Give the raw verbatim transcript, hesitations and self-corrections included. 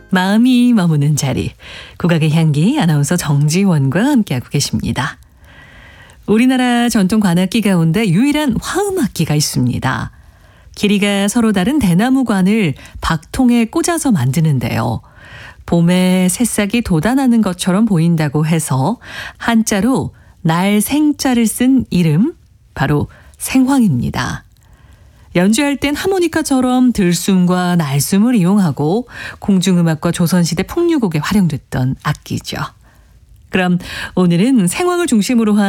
마음이 머무는 자리, 국악의 향기 아나운서 정지원과 함께하고 계십니다. 우리나라 전통 관악기 가운데 유일한 화음악기가 있습니다. 길이가 서로 다른 대나무관을 박통에 꽂아서 만드는데요. 봄에 새싹이 돋아나는 것처럼 보인다고 해서 한자로 날생자를 쓴 이름, 바로 생황입니다. 연주할 땐 하모니카처럼 들숨과 날숨을 이용하고 공중음악과 조선시대 풍류곡에 활용됐던 악기죠. 그럼 오늘은 생황을 중심으로 한